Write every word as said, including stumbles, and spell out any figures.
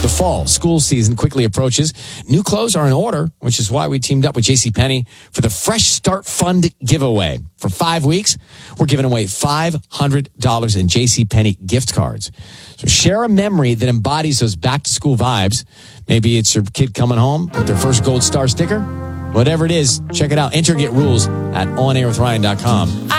The fall school season quickly approaches. New clothes are in order, which is why we teamed up with JCPenney for the Fresh Start Fund giveaway. For five weeks, we're giving away five hundred dollars in JCPenney gift cards. So share a memory that embodies those back-to-school vibes. Maybe it's your kid coming home with their first Gold Star sticker. Whatever it is, check it out. Enter and get rules at on air with ryan dot com.